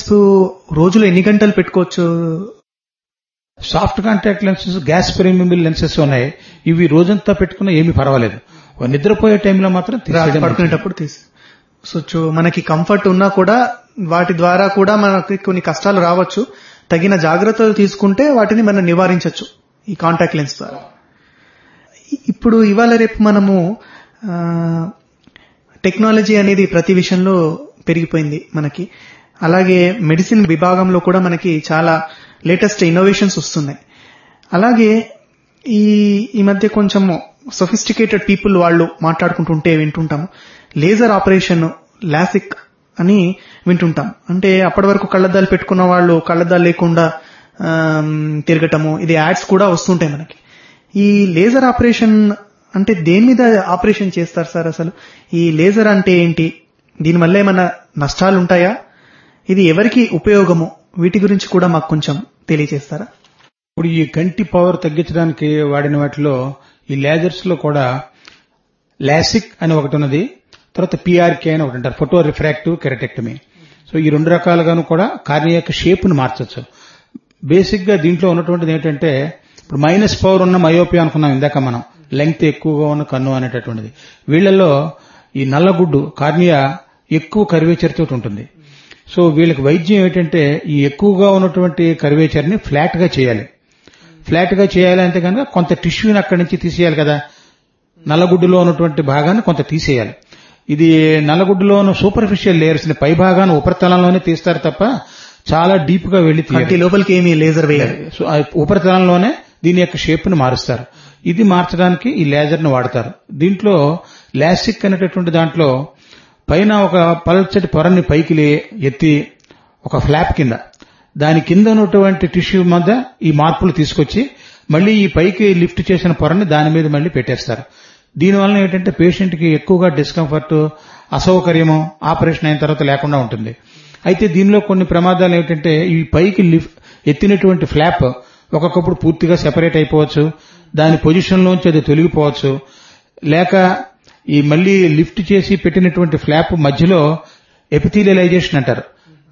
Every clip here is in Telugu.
రోజులో ఎన్ని గంటలు పెట్టుకోవచ్చు? Soft contact lenses, gas permeable lenses ఉన్నాయి. ఇవి రోజంతా పెట్టుకున్నా ఏమీ పర్వాలేదు. నిద్రపోయే టైంలో మాత్రం పడుకునేటప్పుడు సో మనకి కంఫర్ట్ ఉన్నా కూడా వాటి ద్వారా కూడా మనకి కొన్ని కష్టాలు రావచ్చు. తగిన జాగ్రత్తలు తీసుకుంటే వాటిని మనం నివారించవచ్చు ఈ కాంటాక్ట్ లెన్స్ ద్వారా. ఇప్పుడు ఇవాళ రేపు మనము టెక్నాలజీ అనేది ప్రతి విషయంలో పెరిగిపోయింది మనకి. అలాగే మెడిసిన్ విభాగంలో కూడా మనకి చాలా లేటెస్ట్ ఇన్నోవేషన్స్ వస్తున్నాయి. అలాగే ఈ మధ్య కొంచెం సొఫిస్టికేటెడ్ పీపుల్ వాళ్ళు మాట్లాడుకుంటుంటే వింటుంటాము, లేజర్ ఆపరేషన్ లాసిక్ అని వింటుంటాం. అంటే అప్పటి వరకు కళ్లద్దాలు పెట్టుకున్న వాళ్ళు కళ్లద్దాలు లేకుండా తిరగటము, ఇది యాడ్స్ కూడా వస్తుంటాయి మనకి. ఈ లేజర్ ఆపరేషన్ అంటే దేని మీద ఆపరేషన్ చేస్తారు సార్? అసలు ఈ లేజర్ అంటే ఏంటి? దీనివల్ల ఏమైనా నష్టాలు ఉంటాయా? ఇది ఎవరికి ఉపయోగము? వీటి గురించి కూడా మాకు కొంచెం తెలియజేస్తారా? ఇప్పుడు ఈ కంటి పవర్ తగ్గించడానికి వాడిన వాటిలో ఈ లేజర్స్ లో కూడా లాసిక్ అని ఒకటి ఉన్నది, తర్వాత పిఆర్కే అని ఒకటి అంటారు, ఫోటో రిఫ్రాక్టివ్ కెరటెక్టమీ. సో ఈ రెండు రకాలుగాను కూడా కార్నియా యొక్క షేప్ ను మార్చొచ్చు. బేసిక్ గా దీంట్లో ఉన్నటువంటిది ఏంటంటే, ఇప్పుడు మైనస్ పవర్ ఉన్న మయోపియా అనుకున్నాం ఇందాక మనం, లెంగ్త్ ఎక్కువగా ఉన్న కన్ను అనేటటువంటిది. వీళ్లలో ఈ నల్లగుడ్డు కార్నియా ఎక్కువ కర్వేచర్ తోటి ఉంటుంది. సో వీళ్ళకి వైద్యం ఏంటంటే ఈ ఎక్కువగా ఉన్నటువంటి కర్వేచర్ ని ఫ్లాట్ గా చేయాలి. ఫ్లాట్ గా చేయాలి అంటే కనుక కొంత టిష్యూని అక్కడి నుంచి తీసేయాలి కదా, నల్లగుడ్డులో ఉన్నటువంటి భాగాన్ని కొంత తీసేయాలి. ఇది నల్లగుడ్డులో ఉన్న సూపర్ఫిషియల్ లేయర్స్ ని పై భాగాన్ని ఉపరితలంలోనే తీస్తారు తప్ప చాలా డీప్ గా వెళ్లి తీయాలి, లోపలికి ఏమీ లేజర్ వేయాలి. సో ఉపరితలంలోనే దీని యొక్క షేప్ ని మారుస్తారు. ఇది మార్చడానికి ఈ లేజర్ ను వాడతారు. దీంట్లో లాసిక్ అనేటటువంటి దాంట్లో పైన ఒక పల్చటి పొరని పైకి ఎత్తి ఒక ఫ్లాప్ కింద, దాని కింద ఉన్నటువంటి టిష్యూ మధ్య ఈ మార్పులు తీసుకొచ్చి మళ్లీ ఈ పైకి లిఫ్ట్ చేసిన పొరని దాని మీద మళ్లీ పెట్టేస్తారు. దీనివల్ల ఏంటంటే పేషెంట్ కి ఎక్కువగా డిస్కంఫర్ట్, అసౌకర్యము ఆపరేషన్ అయిన తర్వాత లేకుండా ఉంటుంది. అయితే దీనిలో కొన్ని ప్రమాదాలు ఏమిటంటే, ఈ పైకి ఎత్తినటువంటి ఫ్లాప్ ఒక్కొక్కప్పుడు పూర్తిగా సెపరేట్ అయిపోవచ్చు, దాని పొజిషన్ లోంచి అది తొలగిపోవచ్చు, లేక ఈ మళ్లీ లిఫ్ట్ చేసి పెట్టినటువంటి ఫ్లాప్ మధ్యలో ఎపిథీలియలైజేషన్ అంటారు.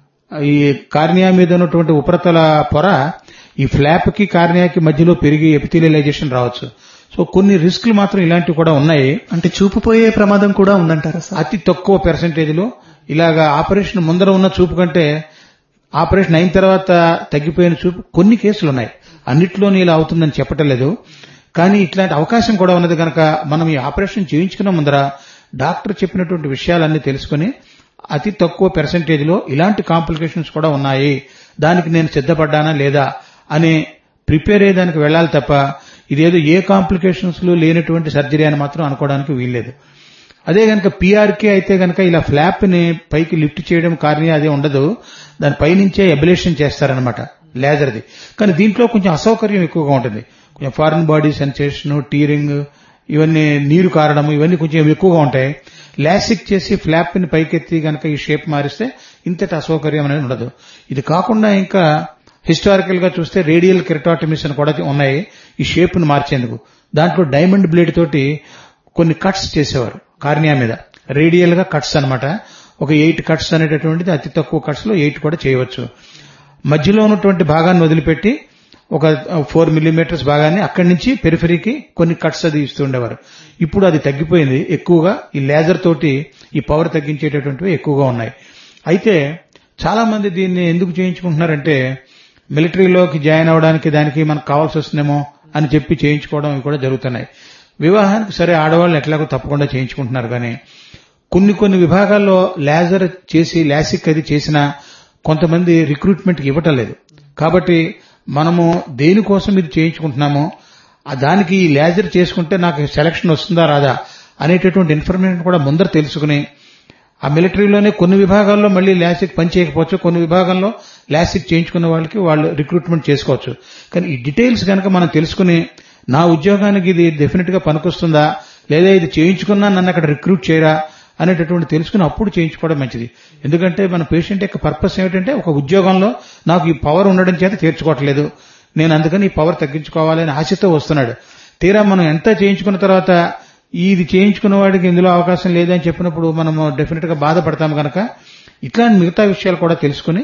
ఈ కార్నియా మీద ఉన్నటువంటి ఉపరితల పొర ఈ ఫ్లాప్ కి కార్నియాకి మధ్యలో పెరిగి ఎపిథీలియలైజేషన్ రావచ్చు. సో కొన్ని రిస్కులు మాత్రం ఇలాంటివి కూడా ఉన్నాయి. అంటే చూపుపోయే ప్రమాదం కూడా ఉందంటారా? అతి తక్కువ పర్సెంటేజ్ లో ఇలాగా ఆపరేషన్ ముందర ఉన్న చూపు కంటే ఆపరేషన్ అయిన తర్వాత తగ్గిపోయిన చూపు కొన్ని కేసులు ఉన్నాయి. అన్నిట్లోనే ఇలా అవుతుందని చెప్పటం లేదు, కానీ ఇట్లాంటి అవకాశం కూడా ఉన్నది కనుక మనం ఈ ఆపరేషన్ చేయించుకున్న ముందర డాక్టర్ చెప్పినటువంటి విషయాలన్నీ తెలుసుకుని అతి తక్కువ పర్సెంటేజ్ లో ఇలాంటి కాంప్లికేషన్స్ కూడా ఉన్నాయి, దానికి నేను సిద్ధపడ్డానా లేదా అని ప్రిపేర్ అయ్యేదానికి వెళ్లాలి తప్ప ఇదేదో ఏ కాంప్లికేషన్స్ లేనటువంటి సర్జరీ అని మాత్రం అనుకోవడానికి వీల్లేదు. అదే గనక పిఆర్కే అయితే గనక ఇలా ఫ్లాప్ ని పైకి లిఫ్ట్ చేయడం కార్నియా అదే ఉండదు, దాని పైనుంచే అబ్లేషన్ చేస్తారనమాట లేజర్ది. కానీ దీంట్లో కొంచెం అసౌకర్యం ఎక్కువగా ఉంటుంది, కొంచెం ఫారిన్ బాడీ సెన్సేషన్, టీరింగ్, ఇవన్నీ నీరు కారడం, ఇవన్నీ కొంచెం ఎక్కువగా ఉంటాయి. లాసిక్ చేసి ఫ్లాప్ ని పైకెత్తి గనక ఈ షేప్ మారిస్తే ఇంతటి అసౌకర్యం అనేది ఉండదు. ఇది కాకుండా ఇంకా హిస్టారికల్ గా చూస్తే రేడియల్ కెరటాటమీస్ అని కూడా ఉన్నాయి ఈ షేప్ ను మార్చేందుకు. దాంట్లో డైమండ్ బ్లేడ్ తోటి కొన్ని కట్స్ చేసేవారు కార్నియా మీద, రేడియల్ గా కట్స్ అన్నమాట. ఒక 8 కట్స్ అనేటటువంటిది అతి తక్కువ కట్స్ లో 8 కూడా చేయవచ్చు. మధ్యలో ఉన్నటువంటి భాగాన్ని వదిలిపెట్టి ఒక 4 మిల్లీమీటర్స్ భాగాన్ని అక్కడి నుంచి పెరిఫరీకి కొన్ని కట్స్ అది ఇస్తూ ఉండేవారు. ఇప్పుడు అది తగ్గిపోయింది, ఎక్కువగా ఈ లేజర్ తోటి ఈ పవర్ తగ్గించేటటువంటివి ఎక్కువగా ఉన్నాయి. అయితే చాలా మంది దీన్ని ఎందుకు చేయించుకుంటున్నారంటే మిలిటరీలోకి జాయిన్ అవడానికి దానికి మనకు కావాల్సి వస్తుందేమో అని చెప్పి చేయించుకోవడం ఇవి కూడా జరుగుతున్నాయి. వివాహానికి సరే ఆడవాళ్ళు ఎట్లాగో తప్పకుండా చేయించుకుంటున్నారు, కానీ కొన్ని విభాగాల్లో లేజర్ చేసి లాసిక్ అది చేసినా కొంతమంది రిక్రూట్మెంట్కి ఇవ్వటం లేదు. కాబట్టి మనము దేనికోసం ఇది చేయించుకుంటున్నామో దానికి ఈ లేజర్ చేసుకుంటే నాకు సెలక్షన్ వస్తుందా రాదా అనేటటువంటి ఇన్ఫర్మేషన్ కూడా ముందర తెలుసుకుని ఆ మిలిటరీలోనే కొన్ని విభాగాల్లో మళ్లీ లాసిక్ పనిచేయకపోవచ్చు, కొన్ని విభాగంలో లాసిక్ చేయించుకున్న వాళ్ళకి వాళ్ళు రిక్రూట్మెంట్ చేసుకోవచ్చు. కానీ ఈ డీటెయిల్స్ కనుక మనం తెలుసుకుని నా ఉద్యోగానికి ఇది డెఫినెట్ గా పనికొస్తుందా లేదా ఇది చేయించుకున్నా నన్ను అక్కడ రిక్రూట్ చేయరా అనేటటువంటి తెలుసుకుని అప్పుడు చేయించుకోవడం మంచిది. ఎందుకంటే మన పేషెంట్ యొక్క పర్పస్ ఏమిటంటే ఒక ఉద్యోగంలో నాకు ఈ పవర్ ఉండడం చేత చేర్చుకోవట్లేదు, నేను అందుకని ఈ పవర్ తగ్గించుకోవాలని ఆశతో వస్తున్నాడు. తీరా మనం ఎంత చేయించుకున్న తర్వాత ఇది చేయించుకున్న వాడికి ఇందులో అవకాశం లేదని చెప్పినప్పుడు మనము డెఫినెట్ గా బాధపడతాము. కనుక ఇట్లాంటి మిగతా విషయాలు కూడా తెలుసుకుని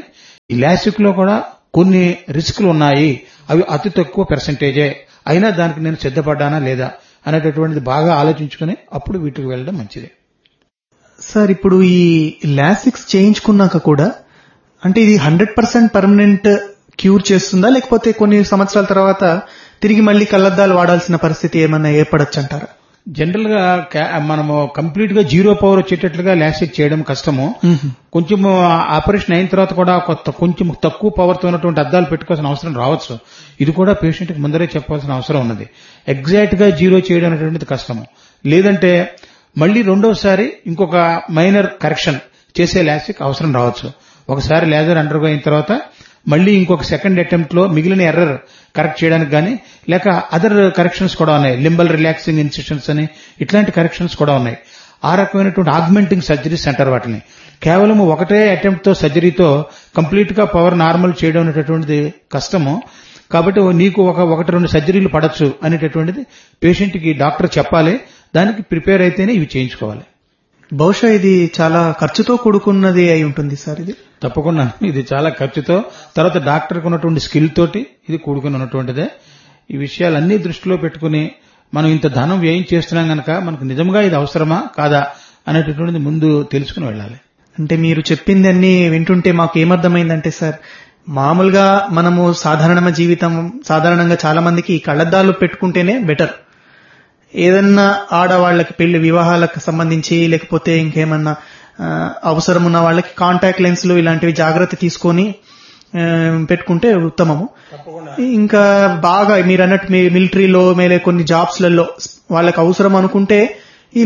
ఈ లాసిక్ లో కూడా కొన్ని రిస్కులు ఉన్నాయి, అవి అతి తక్కువ పర్సెంటేజే, అయినా దానికి నేను సిద్ధపడ్డానా లేదా అనేటటువంటిది బాగా ఆలోచించుకుని అప్పుడు వీటికి వెళ్ళడం మంచిది. సార్ ఇప్పుడు ఈ లాసిక్స్ చేయించుకున్నాక కూడా అంటే ఇది 100% పర్మనెంట్ క్యూర్ చేస్తుందా, లేకపోతే కొన్ని సంవత్సరాల తర్వాత తిరిగి మళ్ళీ కళ్లద్దాలు వాడాల్సిన పరిస్థితి ఏమన్నా ఏర్పడచ్చు అంటారా? జనరల్ గా మనము కంప్లీట్ గా 0 పవర్ వచ్చేటట్లుగా లాసిక్ చేయడం కష్టము. కొంచెం ఆపరేషన్ అయిన తర్వాత కూడా కొంచెం తక్కువ పవర్ తో ఉన్నటువంటి అద్దాలు పెట్టుకోవాల్సిన అవసరం రావచ్చు. ఇది కూడా పేషెంట్ కి ముందరే చెప్పాల్సిన అవసరం ఉన్నది. ఎగ్జాక్ట్ గా 0 చేయడం అనేటువంటిది కష్టము. లేదంటే మళ్ళీ రెండోసారి ఇంకొక మైనర్ కరెక్షన్ చేసే లాసిక్ అవసరం రావచ్చు. ఒకసారి లేజర్ అండర్గో అయిన తర్వాత మళ్ళీ ఇంకొక సెకండ్ అటెంప్ట్ లో మిగిలిన ఎర్రర్ కరెక్ట్ చేయడానికి గానీ, లేక అదర్ కరెక్షన్స్ కూడా ఉన్నాయి. లింబల్ రిలాక్సింగ్ ఇన్సిషన్స్ అని ఇట్లాంటి కరెక్షన్స్ కూడా ఉన్నాయి. ఆ రకమైనటువంటి ఆగ్మెంటింగ్ సర్జరీస్ అంటారు వాటిని. కేవలం ఒకటే అటెంప్ట్ తో సర్జరీతో కంప్లీట్ గా పవర్ నార్మల్ చేయడం అనేటటువంటిది కష్టము. కాబట్టి నీకు ఒకటి రెండు సర్జరీలు పడొచ్చు అనేటటువంటిది పేషెంట్ కి డాక్టర్ చెప్పాలి. దానికి ప్రిపేర్ అయితేనే ఇవి చేయించుకోవాలి. బహుశా ఇది చాలా ఖర్చుతో కూడుకున్నది అయి ఉంటుంది సార్. ఇది తప్పకుండా ఇది చాలా ఖర్చుతో, తర్వాత డాక్టర్కి ఉన్నటువంటి స్కిల్ తోటి ఇది కూడుకుని ఉన్నటువంటిదే. ఈ విషయాలన్నీ దృష్టిలో పెట్టుకుని మనం ఇంత ధనం వ్యయం చేస్తున్నాం గనక మనకు నిజంగా ఇది అవసరమా కాదా అనేటటువంటిది ముందు తెలుసుకుని వెళ్ళాలి. అంటే మీరు చెప్పింది అన్ని వింటుంటే మాకు ఏమర్థమైందంటే సార్, మామూలుగా మనము సాధారణంగా చాలా మందికి కళ్లద్దాలు పెట్టుకుంటేనే బెటర్. ఏదన్నా ఆడవాళ్లకి పెళ్లి వివాహాలకు సంబంధించి లేకపోతే ఇంకేమన్నా అవసరం ఉన్న వాళ్ళకి కాంటాక్ట్ లెన్స్లు ఇలాంటివి జాగ్రత్త తీసుకొని పెట్టుకుంటే ఉత్తమము. ఇంకా బాగా మీరు అన్నట్టు మిలిటరీలో మేలే కొన్ని జాబ్స్లలో వాళ్ళకి అవసరం అనుకుంటే ఈ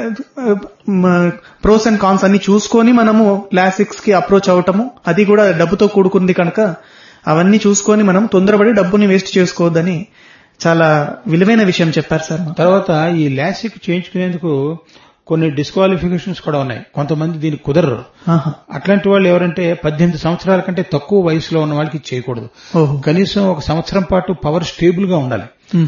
ప్రోస్ అండ్ కాన్స్ అన్ని చూసుకొని మనము లాసిక్స్ కి అప్రోచ్ అవటము, అది కూడా డబ్బుతో కూడుకుంది కనుక అవన్నీ చూసుకొని మనం తొందరపడి డబ్బుని వేస్ట్ చేసుకోవద్దని చాలా విలువైన విషయం చెప్పారు సార్. తర్వాత ఈ లాసిక్ చేయించుకునేందుకు కొన్ని డిస్క్వాలిఫికేషన్స్ కూడా ఉన్నాయి. కొంతమంది దీనికి కుదరరు. అట్లాంటి వాళ్ళు ఎవరంటే 18 సంవత్సరాల కంటే తక్కువ వయసులో ఉన్న వాళ్ళకి చేయకూడదు. కనీసం 1 సంవత్సరం పాటు పవర్ స్టేబుల్ గా ఉండాలి.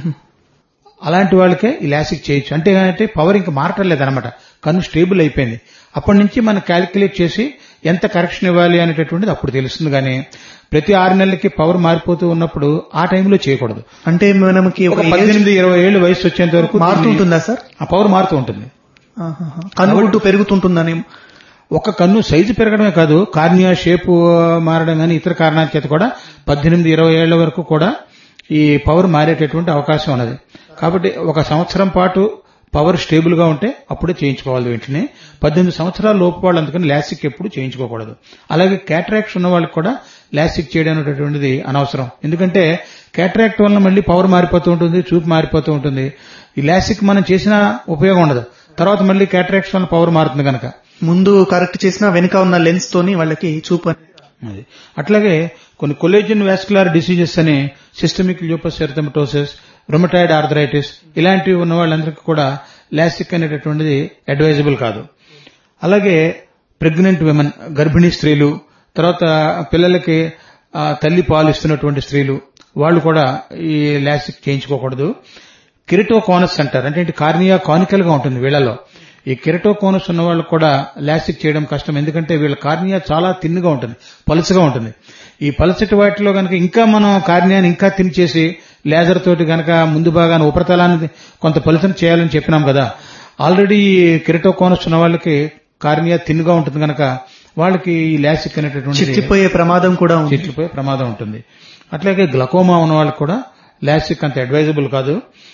అలాంటి వాళ్ళకే ఈ లాసిక్ చేయొచ్చు. అంటే పవర్ ఇంకా మారటం లేదనమాట, కన్ను స్టేబుల్ అయిపోయింది. అప్పటి నుంచి మనం క్యాలిక్యులేట్ చేసి ఎంత కరెక్షన్ ఇవ్వాలి అనేటటువంటిది అప్పుడు తెలుస్తుంది. కానీ ప్రతి 6 నెలలకి పవర్ మారిపోతూ ఉన్నప్పుడు ఆ టైంలో చేయకూడదు. అంటే మనకి 18-20 ఏళ్ళు వయసు వచ్చేంత వరకు మారుతుంటుందా సార్? ఆ పవర్ మారుతూ ఉంటుంది. కన్ను పెరుగుతుంటుందని ఒక కన్ను సైజు పెరగడమే కాదు, కార్నియా షేపు మారడం కానీ ఇతర కారణాల చేత కూడా 18-20 ఏళ్ల వరకు కూడా ఈ పవర్ మారేటటువంటి అవకాశం ఉన్నది. కాబట్టి 1 సంవత్సరం పాటు పవర్ స్టేబుల్ గా ఉంటే అప్పుడే చేయించుకోవాలి. వెంటనే 18 సంవత్సరాల లోపు వాళ్ళు అందుకని లాసిక్ ఎప్పుడు చేయించుకోకూడదు. అలాగే క్యాటరాక్ట్స్ ఉన్న వాళ్ళకి కూడా లాసిక్ చేయడం అనేటటువంటిది అనవసరం. ఎందుకంటే క్యాటరాక్ట్ వల్ల మళ్ళీ పవర్ మారిపోతూ ఉంటుంది, చూపు మారిపోతూ ఉంటుంది. ఈ లాసిక్ మనం చేసినా ఉపయోగం ఉండదు, తర్వాత మళ్ళీ క్యాటరాక్ట్స్ వల్ల పవర్ మారుతుంది కనుక ముందు కరెక్ట్ చేసినా వెనుక ఉన్న లెన్స్ తోని వాళ్ళకి చూపు. అట్లాగే కొన్ని కొలేజన్ వాస్కులర్ డిసీజెస్ అని సిస్టమిక్ లూపస్ ఎరిథెమటోసిస్, రొమటాయిడ్ ఆర్థరైటిస్ ఇలాంటివి ఉన్న వాళ్ళందరికీ కూడా లాసిక్ అనేటటువంటిది అడ్వైజబుల్ కాదు. అలాగే ప్రెగ్నెంట్ విమెన్, గర్భిణీ స్త్రీలు, తర్వాత పిల్లలకి తల్లి పాలు ఇస్తున్నటువంటి స్త్రీలు వాళ్ళు కూడా ఈ లాసిక్ చేయించుకోకూడదు. కెరటోకోనస్ అంటారు, అంటే కార్నియా కానికల్ గా ఉంటుంది వీళ్లలో. ఈ కెరటోకోనస్ ఉన్న వాళ్ళు కూడా లాసిక్ చేయడం కష్టం. ఎందుకంటే వీళ్ళ కార్నియా చాలా తిన్నుగా ఉంటుంది, పలుచగా ఉంటుంది. ఈ పలచటి వాటిలో గనక ఇంకా మనం కార్నియాని ఇంకా తిన్ చేసి లేజర్ తోటి గనక ముందు భాగాన్ని ఉపరితలాన్ని కొంత పలుచన చేయాలని చెప్పినాం కదా. ఆల్రెడీ కెరటోకోనస్ ఉన్న వాళ్ళకి కార్నియా తిన్నుగా ఉంటుంది కనుక వాళ్ళకి ఈ లాసిక్ అనేటటువంటి చిట్లిపోయే ప్రమాదం ఉంటుంది. అట్లాగే గ్లకోమా ఉన్న వాళ్ళకి కూడా లాసిక్ అంత అడ్వైజబుల్ కాదు.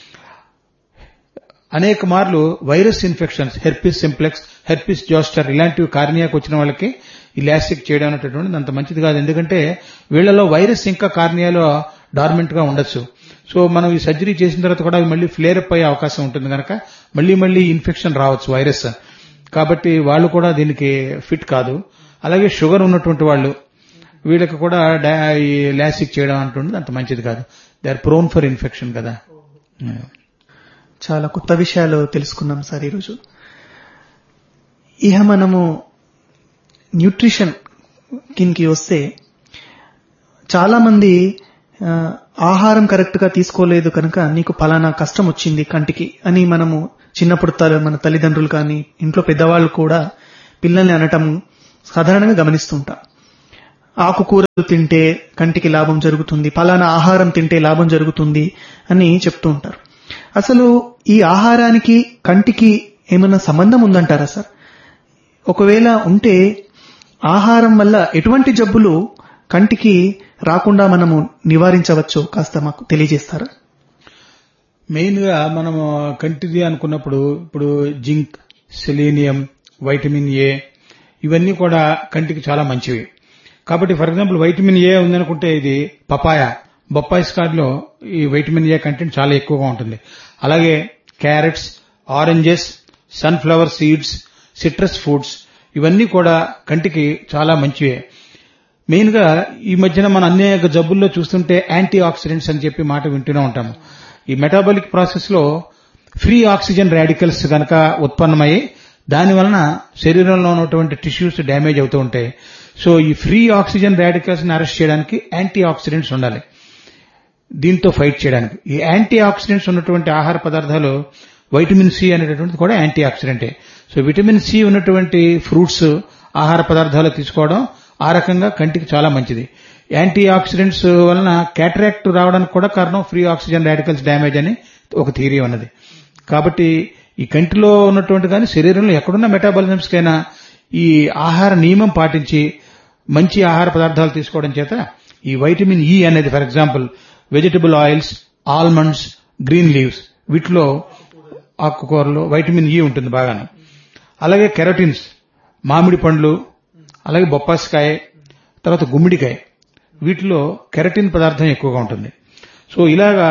అనేక మార్లు virus infections, herpes simplex, herpes zoster ఇలాంటివి కార్నియాకు వచ్చిన వాళ్ళకి ఈ లాసిక్ చేయడం అనేటటువంటిది అంత మంచిది కాదు. ఎందుకంటే వీళ్లలో వైరస్ ఇంకా కార్నియాలో డార్మెంట్ గా ఉండొచ్చు. సో మనం ఈ సర్జరీ చేసిన తర్వాత కూడా అవి మళ్ళీ ఫ్లేర్ అప్ అయ్యే అవకాశం ఉంటుంది కనుక మళ్ళీ ఇన్ఫెక్షన్ రావచ్చు వైరస్. కాబట్టి వాళ్ళు కూడా దీనికి ఫిట్ కాదు. అలాగే షుగర్ ఉన్నటువంటి వాళ్ళు వీళ్ళకి కూడా ఈ లాసిక్ చేయడం అంటుంది అంత మంచిది కాదు. They are prone for infection కదా. చాలా కొత్త విషయాలు తెలుసుకున్నాం సార్ ఈరోజు. ఇహ మనము న్యూట్రిషన్ కిందకి వస్తే చాలా మంది ఆహారం కరెక్ట్ గా తీసుకోలేదు కనుక నీకు ఫలానా కష్టం వచ్చింది కంటికి అని మనము చిన్నప్పుడు మన తల్లిదండ్రులు కానీ ఇంట్లో పెద్దవాళ్ళు కూడా పిల్లల్ని అనటం సాధారణంగా గమనిస్తుంటాం. ఆకుకూరలు తింటే కంటికి లాభం జరుగుతుంది, పలానా ఆహారం తింటే లాభం జరుగుతుంది అని చెప్తూ ఉంటారు. అసలు ఈ ఆహారానికి కంటికి ఏమైనా సంబంధం ఉందంటారా సార్? ఒకవేళ ఉంటే ఆహారం వల్ల ఎటువంటి జబ్బులు కంటికి రాకుండా మనము నివారించవచ్చో కాస్త మాకు తెలియజేస్తారా? మెయిన్ గా మనము కంటిది అనుకున్నప్పుడు ఇప్పుడు జింక్, సెలీనియం, వైటమిన్ ఏ ఇవన్నీ కూడా కంటికి చాలా మంచివి. కాబట్టి ఫర్ ఎగ్జాంపుల్ వైటమిన్ ఏ ఉందనుకుంటే ఇది బొప్పాయి స్కాడ్లో ఈ వైటమిన్ ఏ కంటెంట్ చాలా ఎక్కువగా ఉంటుంది. అలాగే carrots, oranges, sunflower seeds, citrus fruits ఇవన్నీ కూడా కంటికి చాలా మంచివే. మెయిన్ గా ఈ మధ్యన మన అనేక జబ్బుల్లో చూస్తుంటే యాంటీ ఆక్సిడెంట్స్ అని చెప్పి మాట వింటూనే ఉంటాము. ఈ మెటాబాలిక్ ప్రాసెస్ లో ఫ్రీ ఆక్సిజన్ రాడికల్స్ గనక ఉత్పన్నమయ్యి దాని వలన శరీరంలో ఉన్నటువంటి టిష్యూస్ డ్యామేజ్ అవుతూ ఉంటాయి. సో ఈ ఫ్రీ ఆక్సిజన్ రాడికల్స్ ని అరెస్ట్ చేయడానికి యాంటీ ఆక్సిడెంట్స్ ఉండాలి, దీంతో ఫైట్ చేయడానికి. ఈ యాంటీ ఆక్సిడెంట్స్ ఉన్నటువంటి ఆహార పదార్థాలు వైటమిన్ సి అనేటటువంటిది కూడా యాంటీ ఆక్సిడెంటే. సో విటమిన్ సి ఉన్నటువంటి ఫ్రూట్స్ ఆహార పదార్థాలు తీసుకోవడం ఆ రకంగా కంటికి చాలా మంచిది. యాంటీ ఆక్సిడెంట్స్ వలన క్యాటరాక్ట్ రావడానికి కూడా కారణం ఫ్రీ ఆక్సిజన్ రాడికల్స్ డ్యామేజ్ అని ఒక థియరీ ఉన్నది. కాబట్టి ఈ కంటిలో ఉన్నటువంటి కానీ శరీరంలో ఎక్కడున్న మెటాబాలిజమ్స్ కైనా ఈ ఆహార నియమం పాటించి మంచి ఆహార పదార్థాలు తీసుకోవడం చేత ఈ వైటమిన్ ఈ అనేది for example vegetable oils, almonds, green leaves వీటిలో ఆకుకూరలో వైటమిన్ ఈ ఉంటుంది బాగాను. అలాగే కెరటిన్స్, మామిడి పండ్లు, అలాగే బొప్పాసికాయ, తర్వాత గుమ్మిడికాయ వీటిలో కెరటిన్ పదార్థం ఎక్కువగా ఉంటుంది. సో ఇలాగా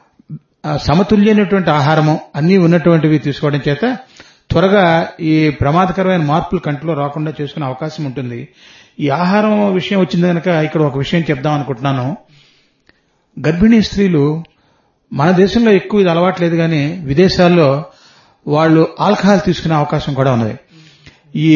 సమతుల్యమైనటువంటి ఆహారము అన్నీ ఉన్నటువంటివి తీసుకోవడం చేత త్వరగా ఈ ప్రమాదకరమైన మార్పులు కంటిలో రాకుండా చేసుకునే అవకాశం ఉంటుంది. ఈ ఆహారం విషయం వచ్చింది కనుక ఇక్కడ ఒక విషయం చెప్దాం అనుకుంటున్నాను. గర్భిణీ స్త్రీలు మన దేశంలో ఎక్కువ ఇది అలవాట్లేదు కానీ విదేశాల్లో వాళ్ళు ఆల్కహాల్ తీసుకునే అవకాశం కూడా ఉన్నది. ఈ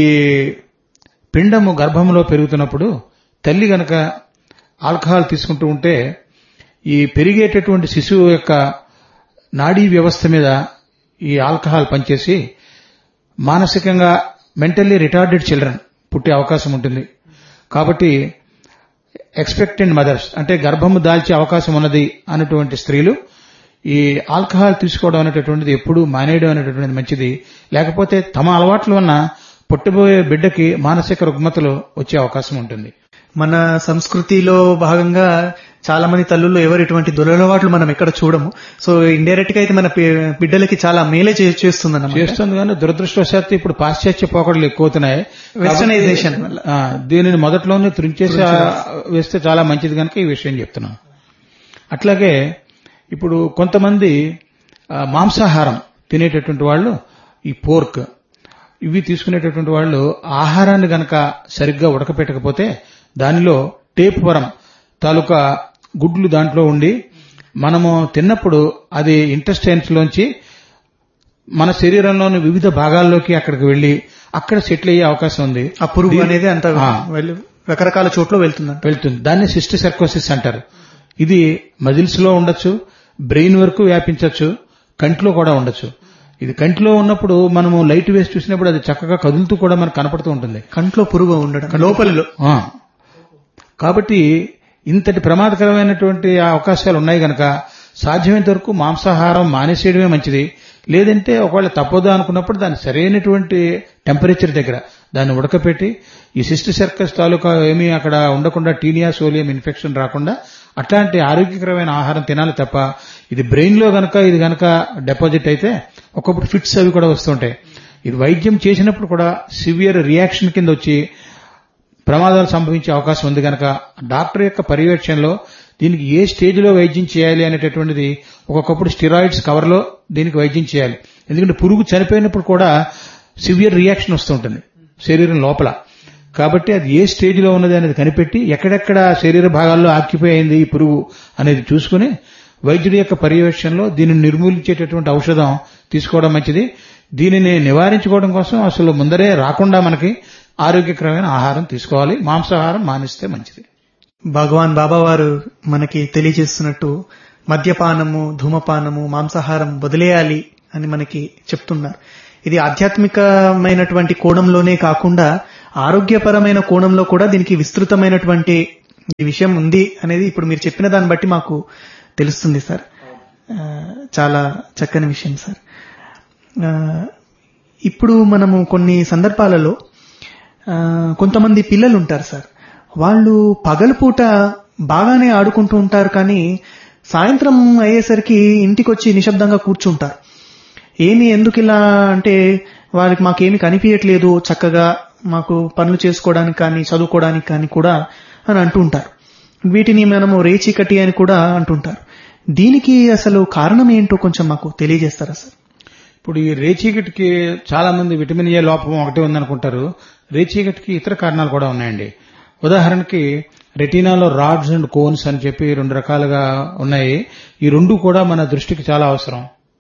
పిండము గర్భంలో పెరుగుతున్నప్పుడు తల్లి గనక ఆల్కహాల్ తీసుకుంటూ ఉంటే ఈ పెరిగేటటువంటి శిశువు యొక్క నాడీ వ్యవస్థ మీద ఈ ఆల్కహాల్ పనిచేసి మానసికంగా మెంటల్లీ రిటార్డెడ్ చిల్డ్రన్ పుట్టే అవకాశం ఉంటుంది. కాబట్టి ఎక్స్పెక్టెంట్ మదర్స్ అంటే గర్భము దాల్చే అవకాశం ఉన్నది అన్నటువంటి స్త్రీలు ఈ ఆల్కహాల్ తీసుకోవడం అనేటటువంటిది ఎప్పుడూ మానేయడం అనేటటువంటిది మంచిది. లేకపోతే తమ అలవాట్ల వలన పుట్టబోయే బిడ్డకి మానసిక రుగ్మతలు వచ్చే అవకాశం ఉంటుంది. మన సంస్కృతిలో భాగంగా చాలా మంది తల్లుల్లో ఎవరు ఇటువంటి దురలవాట్లు మనం ఎక్కడ చూడము. సో ఇండైరెక్ట్ గా అయితే మన బిడ్డలకి చాలా మేలే చేస్తుంది కానీ దురదృష్టవశాత్తు ఇప్పుడు పాశ్చాత్య పోకడలు ఎక్కువ అవుతున్నాయి. వెస్టర్నైజేషన్ వల్ల దీనిని మొదట్లోనే త్రుంచేసి వేస్తే చాలా మంచిది కనుక ఈ విషయం చెప్తున్నాను. అట్లాగే ఇప్పుడు కొంతమంది మాంసాహారం తినేటటువంటి వాళ్ళు ఈ పోర్క్ ఇవి తీసుకునేటటువంటి వాళ్ళు ఆహారాన్ని గనక సరిగ్గా ఉడకపెట్టకపోతే దానిలో టేప్ వరం తాలూకా గుడ్లు దాంట్లో ఉండి మనము తిన్నప్పుడు అది ఇంటెస్టైన్స్ లోంచి మన శరీరంలోని వివిధ భాగాల్లోకి అక్కడికి వెళ్లి అక్కడ సెటిల్ అయ్యే అవకాశం ఉంది. ఆ పురుగు అనేది అంత రకరకాల చోట్ల వెళ్తుంది. దాన్ని సిస్టిసర్కోసిస్ అంటారు. ఇది మజిల్స్ లో ఉండొచ్చు, బ్రెయిన్ వరకు వ్యాపించవచ్చు, కంటిలో కూడా ఉండొచ్చు. ఇది కంటిలో ఉన్నప్పుడు మనము లైట్ వేసి చూసినప్పుడు అది చక్కగా కదులుతూ కూడా మనకు కనపడుతూ ఉంటుంది. కంట్లో పురుగు ఉండడం లోపలిలో. కాబట్టి ఇంతటి ప్రమాదకరమైనటువంటి అవకాశాలు ఉన్నాయి గనక సాధ్యమైనంత వరకు మాంసాహారం మానేసేయడమే మంచిది. లేదంటే ఒకవేళ తప్పదా అనుకున్నప్పుడు దాన్ని సరైనటువంటి టెంపరేచర్ దగ్గర దాన్ని ఉడకపెట్టి ఈ సిస్టిసర్కస్ తాలూకా ఏమీ అక్కడ ఉండకుండా టీనియా సోలియం ఇన్ఫెక్షన్ రాకుండా అట్లాంటి ఆరోగ్యకరమైన ఆహారం తినాలి తప్ప ఇది బ్రెయిన్ లో గనక ఇది గనక డిపాజిట్ అయితే ఒకప్పుడు ఫిట్స్ అవి కూడా వస్తుంటాయి. ఇది వైద్యం చేసినప్పుడు కూడా సివియర్ రియాక్షన్ కింద వచ్చి ప్రమాదాలు సంభవించే అవకాశం ఉంది కనుక డాక్టర్ యొక్క పర్యవేక్షణలో దీనికి ఏ స్టేజ్ లో వైద్యం చేయాలి అనేటటువంటిది ఒక్కొక్కప్పుడు స్టిరాయిడ్స్ కవర్ లో దీనికి వైద్యం చేయాలి. ఎందుకంటే పురుగు చనిపోయినప్పుడు కూడా సివియర్ రియాక్షన్ వస్తుంటుంది శరీరం లోపల. కాబట్టి అది ఏ స్టేజ్ లో ఉన్నది అనేది కనిపెట్టి ఎక్కడెక్కడ శరీర భాగాల్లో ఆక్యుపై అయింది ఈ పురుగు అనేది చూసుకుని వైద్యుడి యొక్క పర్యవేక్షణలో దీనిని నిర్మూలించేటటువంటి ఔషధం తీసుకోవడం మంచిది. దీనిని నివారించుకోవడం కోసం అసలు ముందరే రాకుండా మనకి ఆరోగ్యకరమైన ఆహారం తీసుకోవాలి. మాంసాహారం మానేస్తే మంచిది. భగవాన్ బాబా వారు మనకి తెలియజేస్తున్నట్టు మద్యపానము, ధూమపానము, మాంసాహారం వదిలేయాలి అని మనకి చెప్తున్నారు. ఇది ఆధ్యాత్మికమైనటువంటి కోణంలోనే కాకుండా ఆరోగ్యపరమైన కోణంలో కూడా దీనికి విస్తృతమైనటువంటి ఈ విషయం ఉంది అనేది ఇప్పుడు మీరు చెప్పిన దాన్ని బట్టి మాకు తెలుస్తుంది సార్. చాలా చక్కని విషయం సార్. ఇప్పుడు మనము కొన్ని సందర్భాలలో కొంతమంది పిల్లలు ఉంటారు సార్, వాళ్ళు పగలపూట బాగానే ఆడుకుంటూ ఉంటారు, కానీ సాయంత్రం అయ్యేసరికి ఇంటికి వచ్చి నిశ్శబ్దంగా కూర్చుంటారు. ఎందుకు ఇలా అంటే వాళ్ళకి మాకేమి కనిపించట్లేదు చక్కగా మాకు పనులు చేసుకోవడానికి కానీ చదువుకోవడానికి కానీ కూడా అని అంటూ ఉంటారు. వీటిని మనము రేచీకటి అని కూడా అంటుంటారు. దీనికి అసలు కారణం ఏంటో కొంచెం మాకు తెలియజేస్తారా సార్? ఇప్పుడు ఈ రేచీకటికి చాలా మంది విటమిన్ ఏ లోపం ఒకటే ఉందనుకుంటారు. రేచీకటికి ఇతర కారణాలు కూడా ఉన్నాయండి. ఉదాహరణకి రెటీనాలో రాడ్స్ అండ్ కోన్స్ అని చెప్పి 2 రకాలుగా ఉన్నాయి. ఈ 2 కూడా మన దృష్టికి చాలా అవసరం.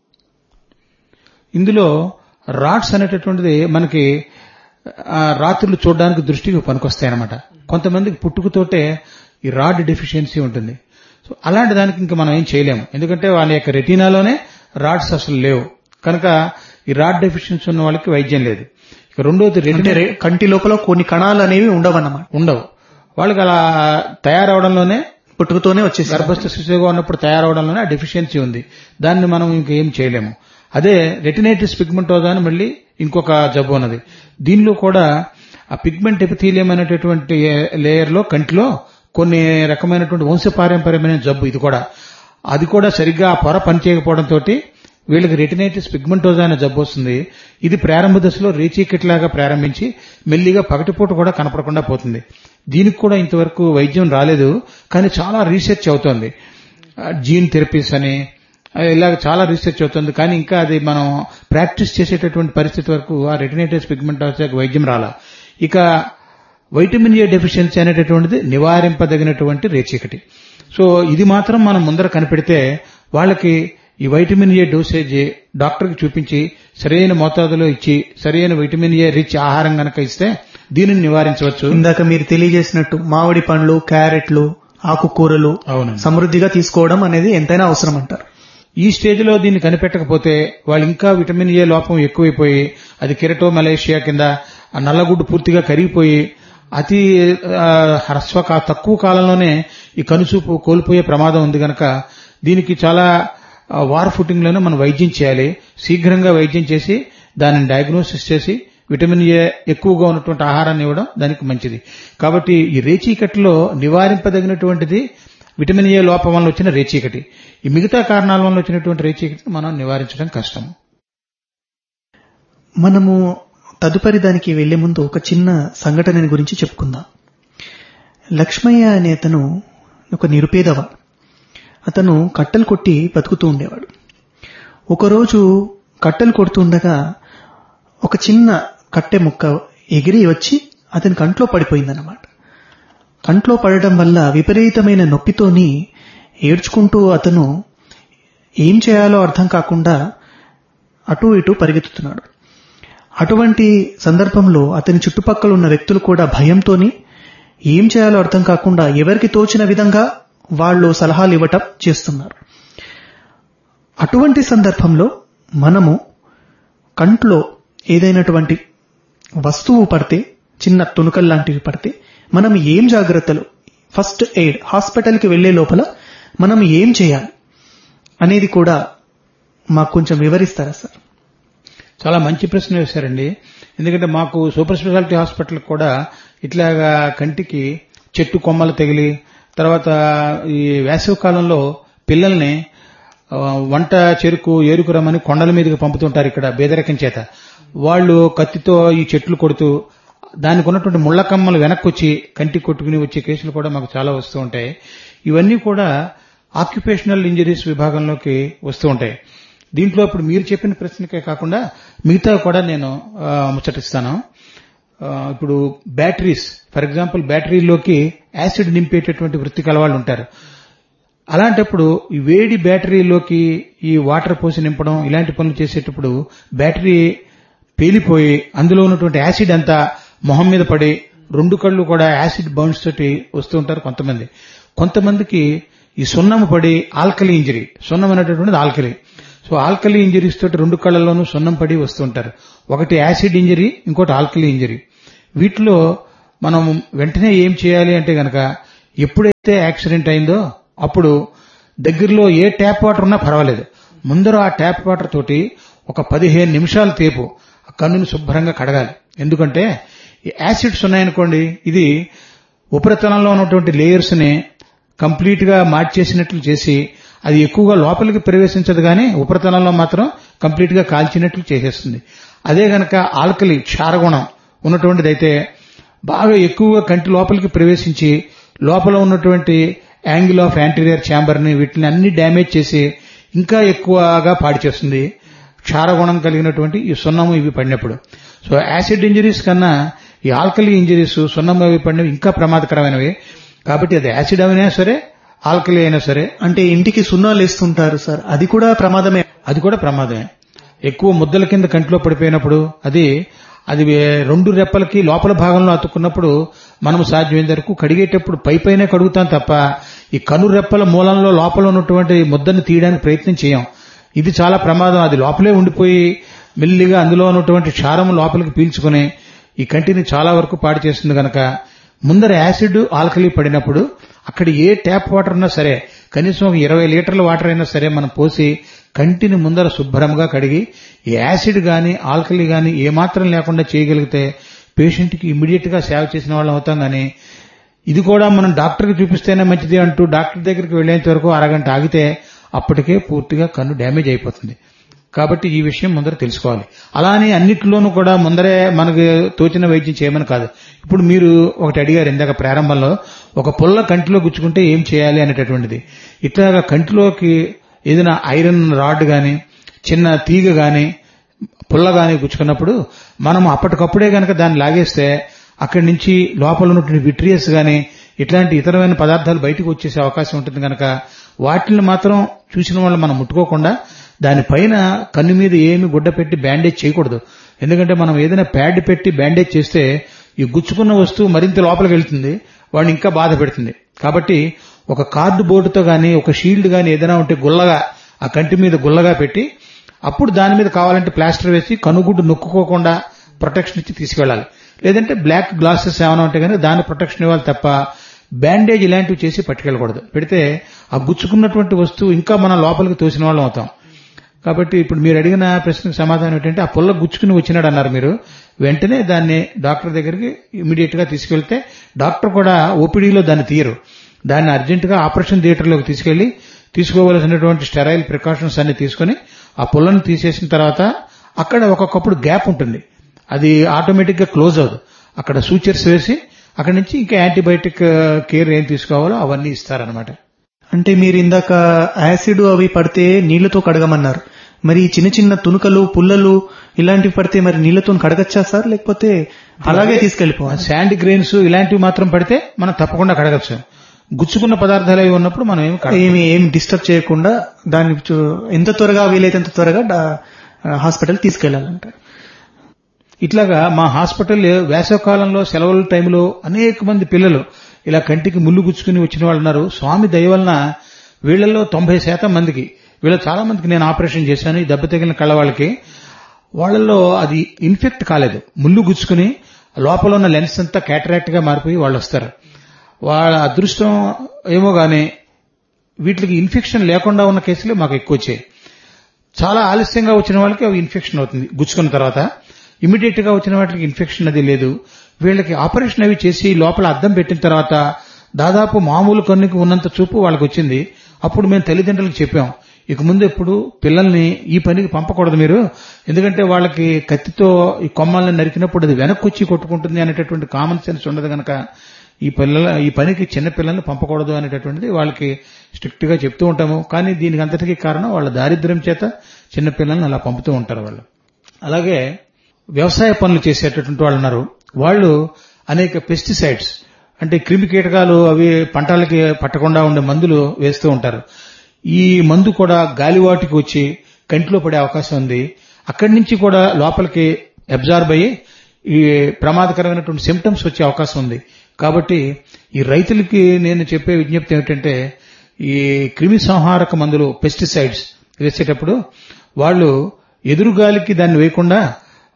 ఇందులో రాడ్స్ అనేటటువంటిది మనకి రాత్రులు చూడడానికి దృష్టికి పనికొస్తాయన్నమాట. కొంతమందికి పుట్టుకతోటే ఈ రాడ్ డెఫిషియన్సీ ఉంటుంది. సో అలాంటి దానికి ఇంకా మనం ఏం చేయలేము, ఎందుకంటే వాళ్ళ యొక్క రెటీనాలోనే రాడ్స్ అసలు లేవు కనుక ఈ రాడ్ డెఫిషియన్సీ ఉన్న వాళ్ళకి వైద్యం లేదు. ఇక రెండోది కంటి లోపల కొన్ని కణాలు అనేవి ఉండవు. వాళ్ళకి అలా తయారవడంలోనే పుట్టుకతోనే వచ్చేసి గర్భస్థ శిశువుగా ఉన్నప్పుడు తయారవడంలోనే ఆ డెఫిషియన్సీ ఉంది. దాన్ని మనం ఇంకేం చేయలేము. అదే రెటినైటిస్ పిగ్మెంటోజా అని మళ్ళీ ఇంకొక జబ్బు ఉన్నది. దీనిలో కూడా ఆ పిగ్మెంట్ ఎపిథీలియం అనేటటువంటి లేయర్ లో కంటిలో కొన్ని రకమైనటువంటి వంశపారంపర్యమైన జబ్బు అది కూడా సరిగ్గా ఆ పొర పనిచేయకపోవడంతో వీళ్ళకి రెటినైటిస్ పిగ్మెంటోజా అనే జబ్బు వస్తుంది. ఇది ప్రారంభ దశలో రేచీకటిలాగా ప్రారంభించి మెల్లిగా పగటిపూట కూడా కనపడకుండా పోతుంది. దీనికి కూడా ఇంతవరకు వైద్యం రాలేదు, కానీ చాలా రీసెర్చ్ అవుతోంది. జీన్ థెరపీస్ అని ఇలాగ చాలా రీసెర్చ్ అవుతుంది, కానీ ఇంకా అది మనం ప్రాక్టీస్ చేసేటటువంటి పరిస్థితి వరకు ఆ రెటినైటిస్ పిగ్మెంటోజాకి వైద్యం రాలా. ఇక వైటమిన్ ఏ డెఫిషియన్సీ అనేటటువంటిది నివారింపదగినటువంటి రేచీకటి. సో ఇది మాత్రం మనం ముందర కనిపెడితే వాళ్ళకి ఈ వైటమిన్ ఏ డోసేజ్ డాక్టర్కి చూపించి సరైన మోతాదులో ఇచ్చి సరైన వైటమిన్ ఏ రిచ్ ఆహారం గనక ఇస్తే దీనిని నివారించవచ్చు. ఇందాక మీరు తెలియజేసినట్టు మామిడి పండ్లు, క్యారెట్లు, ఆకుకూరలు సమృద్ధిగా తీసుకోవడం అనేది ఎంతైనా అవసరం అంటారు. ఈ స్టేజ్ లో దీన్ని కనిపెట్టకపోతే వాళ్ళు ఇంకా విటమిన్ ఏ లోపం ఎక్కువైపోయి అది కెరటోమలేషియా కింద ఆ నల్లగుడ్డు పూర్తిగా కరిగిపోయి అతి తక్కువ కాలంలోనే ఈ కనుచూపు కోల్పోయే ప్రమాదం ఉంది గనక దీనికి చాలా వార్ ఫుటింగ్ లోనే మనం వైద్యం చేయాలి. శీఘ్రంగా వైద్యం చేసి దానిని డయాగ్నోసిస్ చేసి విటమిన్ ఏ ఎక్కువగా ఉన్నటువంటి ఆహారాన్ని ఇవ్వడం దానికి మంచిది. కాబట్టి ఈ రేచీకటిలో నివారింపదగినటువంటిది విటమిన్ ఏ లోపం వల్ల వచ్చిన రేచీకటి. ఈ మిగతా కారణాల వల్ల వచ్చినటువంటి రేచీకటిని మనం నివారించడం కష్టం. మనము తదుపరి దానికి వెళ్లే ముందు ఒక చిన్న సంఘటన గురించి చెప్పుకుందాం. లక్ష్మయ్య అనే అతను ఒక నిరుపేదవాడు. అతను కట్టెలు కొట్టి బతుకుతూ ఉండేవాడు. ఒకరోజు కట్టెలు కొడుతుండగా ఒక చిన్న కట్టె ముక్క ఎగిరి వచ్చి అతని కంట్లో పడిపోయిందన్నమాట. కంట్లో పడడం వల్ల విపరీతమైన నొప్పితోని ఏడ్చుకుంటూ అతను ఏం చేయాలో అర్థం కాకుండా అటూ ఇటూ పరిగెత్తుతున్నాడు. అటువంటి సందర్భంలో అతని చుట్టుపక్కల ఉన్న వ్యక్తులు కూడా భయంతోని ఏం చేయాలో అర్థం కాకుండా ఎవరికి తోచిన విధంగా వాళ్ళు సలహాలు ఇవ్వటం చేస్తున్నారు. అటువంటి సందర్భంలో మనము కంట్లో ఏదైనటువంటి వస్తువు పడితే, చిన్న తుణుకలు లాంటివి పడితే మనం ఏం జాగ్రత్తలు, ఫస్ట్ ఎయిడ్, హాస్పిటల్కి వెళ్లే లోపల మనం ఏం చేయాలి అనేది కూడా మాకు కొంచెం వివరిస్తారా సార్? చాలా మంచి ప్రశ్న వేశారండి. ఎందుకంటే మాకు సూపర్ స్పెషాలిటీ హాస్పిటల్ కూడా ఇట్లాగా కంటికి చెట్టు కొమ్మలు తగిలి తర్వాత ఈ వేసవి కాలంలో పిల్లల్ని వంట చెరుకు ఏరుకురమని కొండల మీదకి పంపుతుంటారు. ఇక్కడ బేదరికం చేత వాళ్ళు కత్తితో ఈ చెట్లు కొడుతూ దానికి ఉన్నటువంటి ముళ్లకమ్మలు వెనక్కి వచ్చి కంటికి కొట్టుకుని వచ్చే కేసులు కూడా మాకు చాలా వస్తూ ఉంటాయి. ఇవన్నీ కూడా ఆక్యుపేషనల్ ఇంజరీస్ విభాగంలోకి వస్తూ ఉంటాయి. దీంట్లో ఇప్పుడు మీరు చెప్పిన ప్రశ్నకే కాకుండా మిగతా కూడా నేను ముచ్చటిస్తాను. ఇప్పుడు బ్యాటరీస్, ఫర్ ఎగ్జాంపుల్ బ్యాటరీలోకి యాసిడ్ నింపేటటువంటి వృత్తి కలవాళ్ళు ఉంటారు. అలాంటప్పుడు ఈ వేడి బ్యాటరీలోకి ఈ వాటర్ పోసి నింపడం ఇలాంటి పనులు చేసేటప్పుడు బ్యాటరీ పేలిపోయి అందులో ఉన్నటువంటి యాసిడ్ అంతా మొహం మీద పడి 2 కళ్ళు కూడా యాసిడ్ బర్న్స్ తోటి వస్తూ ఉంటారు కొంతమందికి ఈ సున్నము పడి ఆల్కలీ ఇంజరీ, సున్నం అనేటటువంటిది ఆల్కలీ. సో ఆల్కలీ ఇంజరీస్ తోటి 2 కళ్ళల్లోనూ సున్నం పడి వస్తుంటారు. ఒకటి యాసిడ్ ఇంజరీ, ఇంకోటి ఆల్కలీ ఇంజరీ. వీటిలో మనం వెంటనే ఏం చేయాలి అంటే గనక ఎప్పుడైతే యాక్సిడెంట్ అయిందో అప్పుడు దగ్గరలో ఏ ట్యాప్ వాటర్ ఉన్నా పర్వాలేదు, ముందర ఆ ట్యాప్ వాటర్ తోటి ఒక 15 నిమిషాల సేపు కన్నును శుభ్రంగా కడగాలి. ఎందుకంటే ఈ యాసిడ్స్ ఉన్నాయనుకోండి, ఇది ఉపరితలంలో ఉన్నటువంటి లేయర్స్ ని కంప్లీట్ గా మార్చేసినట్లు చేసి అది ఎక్కువగా లోపలికి ప్రవేశించదు కానీ ఉపరితలంలో మాత్రం కంప్లీట్ గా కాల్చినట్లు చేసేస్తుంది. అదే గనక ఆల్కలి క్షారగుణం ఉన్నటువంటిదైతే బాగా ఎక్కువగా కంటి లోపలికి ప్రవేశించి లోపల ఉన్నటువంటి యాంగిల్ ఆఫ్ యాంటీరియర్ ఛాంబర్ ని వీటిని అన్ని డ్యామేజ్ చేసి ఇంకా ఎక్కువగా పాడు చేస్తుంది క్షారగుణం కలిగినటువంటి ఈ సున్నము ఇవి పడినప్పుడు. సో యాసిడ్ ఇంజరీస్ కన్నా ఈ ఆల్కలీ ఇంజరీస్ సున్నము అవి పడినవి ఇంకా ప్రమాదకరమైనవి. కాబట్టి అది యాసిడ్ అయినా సరే ఆల్కలీ అయినా సరే. అంటే ఇంటికి సున్నాలు వేస్తుంటారు సార్, అది కూడా ప్రమాదమే. అది కూడా ప్రమాదమే. ఎక్కువ ముద్దల కింద కంటిలో పడిపోయినప్పుడు అది 2 రెప్పలకి లోపల భాగంలో అతుక్కున్నప్పుడు మనం సాధ్యమైన వరకు కడిగేటప్పుడు పైపైనే కడుగుతాం తప్ప ఈ కను రెప్పల మూలంలో లోపల ఉన్నటువంటి ముద్దను తీయడానికి ప్రయత్నం చేయం. ఇది చాలా ప్రమాదం. అది లోపలే ఉండిపోయి మెల్లిగా అందులో ఉన్నటువంటి క్షారం లోపలికి పీల్చుకుని ఈ కంటిని చాలా వరకు పాడు చేస్తుంది కనుక ముందర యాసిడ్ ఆల్కలీ పడినప్పుడు అక్కడ ఏ ట్యాప్ వాటర్ ఉన్నా సరే కనీసం 20 లీటర్ల వాటర్ అయినా సరే మనం పోసి కంటిని ముందర శుభ్రంగా కడిగి ఈ యాసిడ్ గాని ఆల్కలీ గాని ఏమాత్రం లేకుండా చేయగలిగితే పేషెంట్ కి ఇమ్మీడియట్ గా సేవ చేసిన వాళ్ళం అవుతాం. గానీ ఇది కూడా మనం డాక్టర్ కి చూపిస్తేనే మంచిది అంటూ డాక్టర్ దగ్గరికి వెళ్లేంత వరకు అరగంట ఆగితే అప్పటికే పూర్తిగా కన్ను డ్యామేజ్ అయిపోతుంది. కాబట్టి ఈ విషయం ముందర తెలుసుకోవాలి. అలానే అన్నిటిలోనూ కూడా ముందరే మనకు తోచిన వైద్యం చేయమని కాదు. ఇప్పుడు మీరు ఒకటి అడిగారు ఇందాక ప్రారంభంలో, ఒక పుల్ల కంటిలో గుచ్చుకుంటే ఏం చేయాలి అనేటటువంటిది. ఇట్లాగా కంటిలోకి ఏదైనా ఐరన్ రాడ్ గాని చిన్న తీగ గాని పుల్ల గాని గుచ్చుకున్నప్పుడు మనం అప్పటికప్పుడే గనక దాన్ని లాగేస్తే అక్కడి నుంచి లోపల ఉన్నటువంటి విట్రియస్ గాని ఇట్లాంటి ఇతరమైన పదార్థాలు బయటకు వచ్చేసే అవకాశం ఉంటుంది కనుక వాటిని మాత్రం చూసిన వాళ్ళు మనం ముట్టుకోకుండా దానిపైన కన్ను మీద ఏమి గుడ్డ పెట్టి బ్యాండేజ్ చేయకూడదు. ఎందుకంటే మనం ఏదైనా ప్యాడ్ పెట్టి బ్యాండేజ్ చేస్తే ఈ గుచ్చుకున్న వస్తువు మరింత లోపలికి వెళ్తుంది, వాడిని ఇంకా బాధ పెడుతుంది. కాబట్టి ఒక కార్డు బోర్డుతో గాని ఒక షీల్డ్ గాని ఏదైనా ఉంటే గుల్లగా ఆ కంటి మీద గుల్లగా పెట్టి అప్పుడు దాని మీద కావాలంటే ప్లాస్టర్ వేసి కనుగుడ్డు నొక్కుకోకుండా ప్రొటెక్షన్ ఇచ్చి తీసుకెళ్లాలి. లేదంటే బ్లాక్ గ్లాసెస్ ఏమైనా ఉంటే కానీ దాని ప్రొటెక్షన్ ఇవ్వాలి తప్ప బ్యాండేజ్ ఇలాంటివి చేసి పట్టుకెళ్ళకూడదు. పెడితే ఆ గుచ్చుకున్నటువంటి వస్తువు ఇంకా మనం లోపలికి తోసిన వాళ్ళం అవుతాం. కాబట్టి ఇప్పుడు మీరు అడిగిన ప్రశ్నకు సమాధానం ఏంటంటే ఆ పుల్ల గుచ్చుకుని వచ్చినాడు అన్నారు మీరు, వెంటనే దాన్ని డాక్టర్ దగ్గరికి ఇమీడియట్ గా తీసుకెళ్తే డాక్టర్ కూడా ఓపీడీలో దాన్ని తీయరు. దాన్ని అర్జెంట్ గా ఆపరేషన్ థియేటర్లోకి తీసుకెళ్లి తీసుకోవలసినటువంటి స్టెరైల్ ప్రికాషన్స్ అన్ని తీసుకుని ఆ పుల్లను తీసేసిన తర్వాత అక్కడ ఒక్కొక్కప్పుడు గ్యాప్ ఉంటుంది, అది ఆటోమేటిక్ గా క్లోజ్ అవ్వదు. అక్కడ సూచర్స్ వేసి అక్కడి నుంచి ఇంకా యాంటీబయాటిక్ కేర్ ఏం తీసుకోవాలో అవన్నీ ఇస్తారనమాట. అంటే మీరు ఇందాక యాసిడ్ అవి పడితే నీళ్లతో కడగమన్నారు. మరి చిన్న చిన్న తునుకలు పుల్లలు ఇలాంటివి పడితే మరి నీళ్లతో కడగచ్చా సార్, లేకపోతే అలాగే తీసుకెళ్లిపోవాలి? శాండ్ గ్రెయిన్స్ ఇలాంటివి మాత్రం పడితే మనం తప్పకుండా కడగచ్చు. గుచ్చుకున్న పదార్థాలు అవి ఉన్నప్పుడు మనం ఏమి డిస్టర్బ్ చేయకుండా దాన్ని ఎంత త్వరగా వీలైతే అంత త్వరగా హాస్పిటల్ తీసుకెళ్లాలంట. ఇట్లాగా మా హాస్పిటల్ వేసవకాలంలో సెలవుల టైంలో అనేక మంది పిల్లలు ఇలా కంటికి ముళ్ళు గుచ్చుకుని వచ్చిన వాళ్ళు ఉన్నారు. స్వామి దయ వలన వీళ్లలో 90% మందికి, వీళ్ళ చాలా మందికి నేను ఆపరేషన్ చేశాను ఈ దెబ్బ తగిలిన కళ్ళ వాళ్ళకి, వాళ్లలో అది ఇన్ఫెక్ట్ కాలేదు. ముళ్ళు గుచ్చుకుని లోపల ఉన్న లెన్స్ అంతా క్యాటరాక్ట్ గా మారిపోయి వాళ్ళు వస్తారు. వాళ్ళ అదృష్టం ఏమో గానీ వీటికి ఇన్ఫెక్షన్ లేకుండా ఉన్న కేసులే మాకు ఎక్కువ వచ్చాయి. చాలా ఆలస్యంగా వచ్చిన వాళ్ళకి అవి ఇన్ఫెక్షన్ అవుతుంది గుచ్చుకున్న తర్వాత. ఇమీడియట్ గా వచ్చిన వాటికి ఇన్ఫెక్షన్ అది లేదు. వీళ్ళకి ఆపరేషన్ అవి చేసి లోపల అద్దం పెట్టిన తర్వాత దాదాపు మామూలు కన్నుకి ఉన్నంత చూపు వాళ్ళకి వచ్చింది. అప్పుడు మేము తల్లిదండ్రులకు చెప్పాం, ఇక ముందు ఎప్పుడు పిల్లల్ని ఈ పనికి పంపకూడదు మీరు, ఎందుకంటే వాళ్ళకి కత్తితో ఈ కొమ్మల్ని నరికినప్పుడు అది వెనక్కి వచ్చి కొట్టుకుంటుంది అనేటటువంటి కామన్ సెన్స్ ఉండదు కనుక ఈ పనికి చిన్న పిల్లల్ని పంపకూడదు అనేటటువంటిది వాళ్ళకి స్ట్రిక్ట్ గా చెప్తూ ఉంటాము. కానీ దీనికి అంతటికీ కారణం వాళ్ళ దారిద్ర్యం చేత చిన్న పిల్లల్ని అలా పంపుతూ ఉంటారు వాళ్ళు. అలాగే వ్యవసాయ పనులు చేసేటటువంటి వాళ్ళు ఉన్నారు, వాళ్ళు అనేక పెస్టిసైడ్స్ అంటే క్రిమి కీటకాలు అవి పంటలకి పట్టకుండా ఉండే మందులు వేస్తూ ఉంటారు. ఈ మందు కూడా గాలివాటికి వచ్చి కంటిలో పడే అవకాశం ఉంది. అక్కడి నుంచి కూడా లోపలికి అబ్జార్బ్ అయ్యి ఈ ప్రమాదకరమైనటువంటి సిమ్టమ్స్ వచ్చే అవకాశం ఉంది. కాబట్టి ఈ రైతులకి నేను చెప్పే విజ్ఞప్తి ఏమిటంటే ఈ క్రిమి సంహారక మందులు పెస్టిసైడ్స్ వేసేటప్పుడు వాళ్ళు ఎదురుగాలికి దాన్ని వేయకుండా